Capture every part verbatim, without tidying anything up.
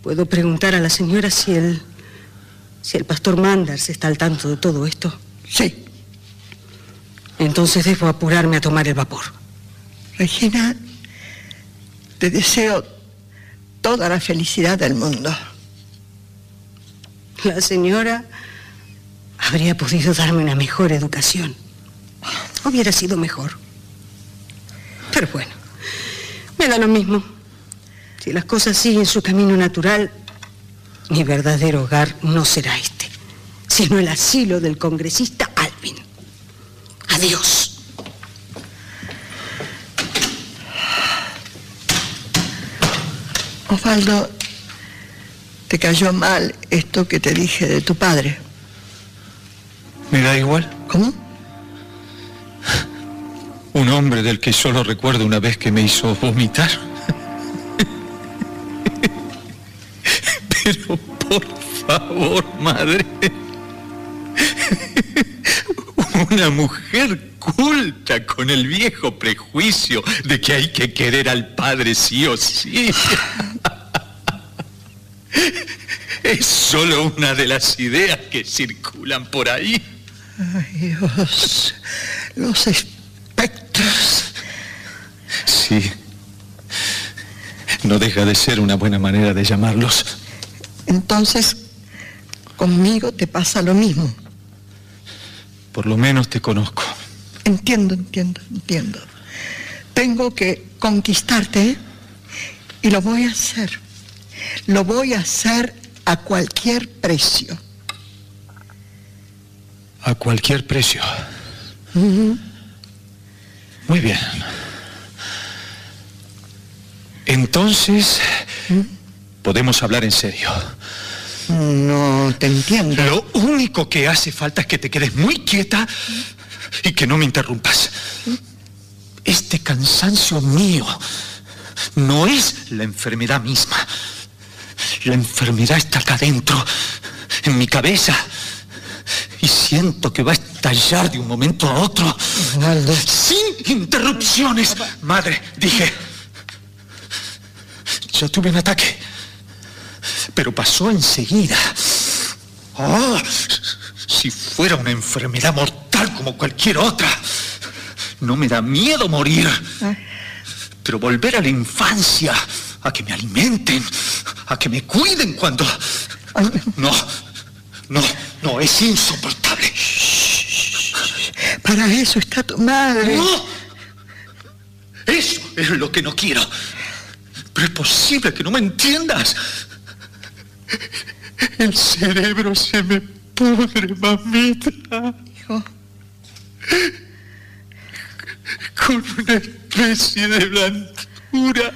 ¿Puedo preguntar a la señora si el... si el pastor Manders está al tanto de todo esto? Sí. Entonces debo apurarme a tomar el vapor. Regina, te deseo toda la felicidad del mundo. La señora habría podido darme una mejor educación. Hubiera sido mejor. Pero bueno, me da lo mismo. Si las cosas siguen su camino natural, mi verdadero hogar no será este, sino el asilo del congresista Alvin. Adiós. Osvaldo, ¿te cayó mal esto que te dije de tu padre? Me da igual. ¿Cómo? Un hombre del que solo recuerdo una vez que me hizo vomitar. Pero por favor, madre. Una mujer culta con el viejo prejuicio de que hay que querer al padre sí o sí. Es solo una de las ideas que circulan por ahí. Ay, Dios, los espectros. Sí. No deja de ser una buena manera de llamarlos. Entonces, conmigo te pasa lo mismo. Por lo menos te conozco. Entiendo, entiendo, entiendo. Tengo que conquistarte, ¿eh? Y lo voy a hacer. Lo voy a hacer a cualquier precio. A cualquier precio. Uh-huh. Muy bien. Entonces, ¿Mm? podemos hablar en serio. No te entiendo. Lo único que hace falta es que te quedes muy quieta y que no me interrumpas. Este cansancio mío no es la enfermedad misma. La enfermedad está acá adentro, en mi cabeza. Y siento que va a estallar de un momento a otro. Osvaldo. Sin interrupciones. Madre, dije. Yo tuve un ataque. Pero pasó enseguida. Oh, si fuera una enfermedad mortal como cualquier otra. No me da miedo morir. Pero volver a la infancia, a que me alimenten, a que me cuiden cuando... No, no, no, es insoportable. Para eso está tu madre. No, eso es lo que no quiero. Pero es posible que no me entiendas. El cerebro se me pudre, mamita. Hijo. Con una especie de blancura.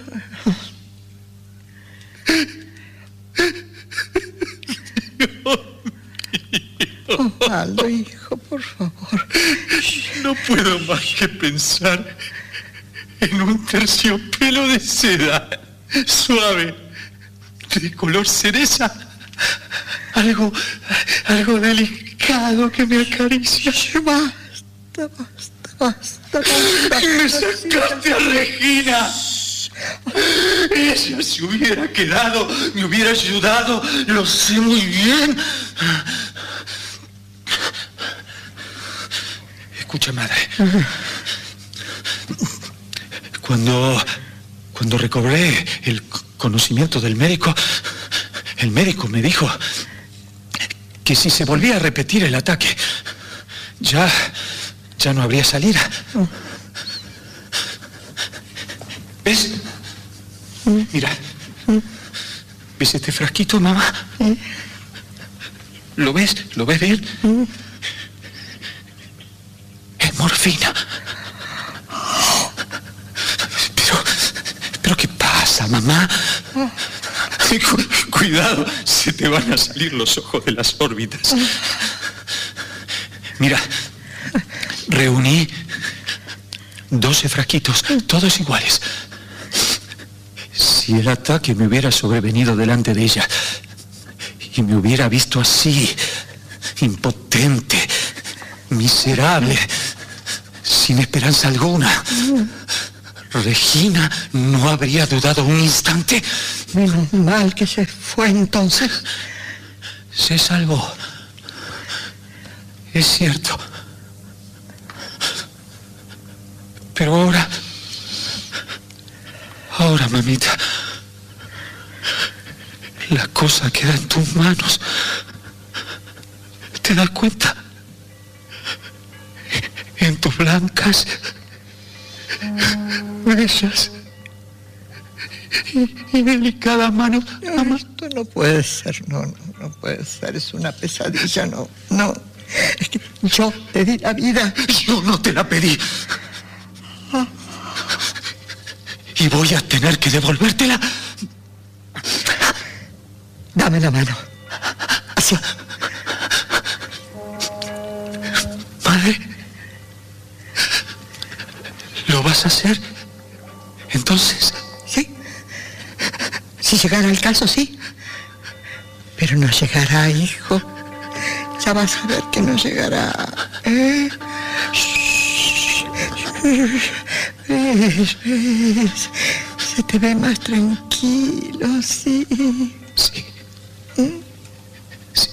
Dios mío. Osvaldo, hijo, por favor. No puedo más que pensar en un terciopelo de seda suave, de color cereza, algo, algo delicado que me acaricia. Basta, basta, basta, basta. Me sacaste a Regina. Ella se hubiera quedado, me hubiera ayudado, lo sé muy bien. Escucha, madre. Cuando, cuando recobré el conocimiento del médico, el médico me dijo que si se volvía a repetir el ataque, ya, ya no habría salida. ¿Ves? Mira. ¿Ves este frasquito, mamá? ¿Lo ves? ¿Lo ves bien? Es morfina. Pero, pero ¿qué pasa, mamá? Cuidado, se te van a salir los ojos de las órbitas. Mira, reuní doce frasquitos, todos iguales. Si el ataque me hubiera sobrevenido delante de ella y me hubiera visto así, impotente, miserable, sin esperanza alguna, Regina no habría dudado un instante. Menos mal que se fue entonces. Se salvó. Es cierto. Pero ahora... Ahora, mamita, la cosa queda en tus manos. ¿Te das cuenta? En tus blancas, bellas y, y delicadas manos. No, esto no puede ser, no, no, no puede ser. Es una pesadilla, no, no. Es que yo te di la vida. Yo no te la pedí. Y voy a tener que devolvértela. Dame la mano. Así. Madre, ¿lo vas a hacer? Entonces... Sí. Si llegara el caso, sí. Pero no llegará, hijo. Ya vas a ver que no llegará. ¿Eh? ¿Ves? ¿Ves? Se te ve más tranquilo, sí. Sí. ¿Mm? Sí.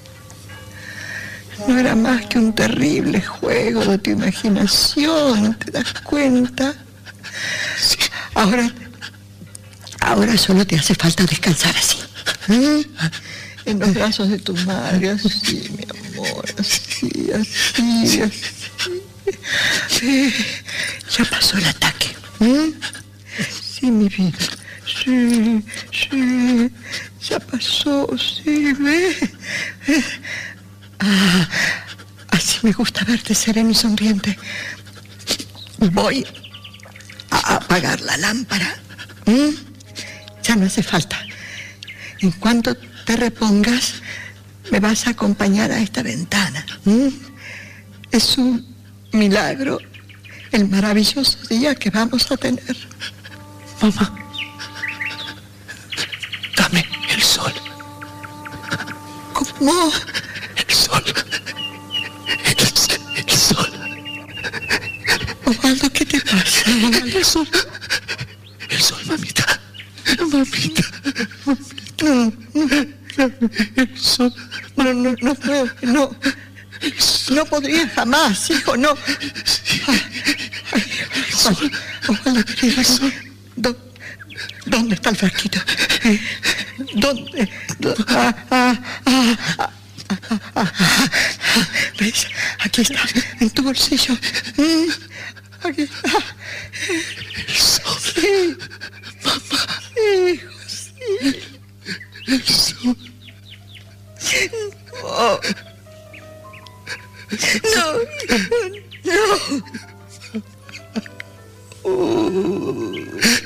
No era más que un terrible juego de tu imaginación, ¿te das cuenta? Sí. Ahora, ahora solo te hace falta descansar así. ¿Mm? En los brazos de tu madre, así, mi amor, así, así, así. Eh, ya pasó el ataque. ¿Mm? Sí, mi vida. Sí, sí. Ya pasó, sí, ¿ves? Eh. Ah, así me gusta verte sereno y sonriente. Voy a apagar la lámpara. ¿Mm? Ya no hace falta. En cuanto te repongas, me vas a acompañar a esta ventana. ¿Mm? Es un milagro el maravilloso día que vamos a tener. Mamá, dame el sol. ¿Cómo? El sol. El, el sol. Osvaldo, ¿qué te pasa? El sol. El sol, mamita. Mamita. Mamita. No, no, El sol. no, no, no puedo, no. No podría jamás, hijo, no. Ay, ay, Osvaldo, Osvaldo, querido, ¿dó- ¿dónde está el frasquito? Eh, ¿Dónde? ¿Dó- ah, ah, ah, ah, ah, ah, ah. ¿Ves? Aquí está, en tu bolsillo. Mm, aquí está. El sol. Sí. Mamá. Hijo, sí. El sol. Oh. No, no. Uh.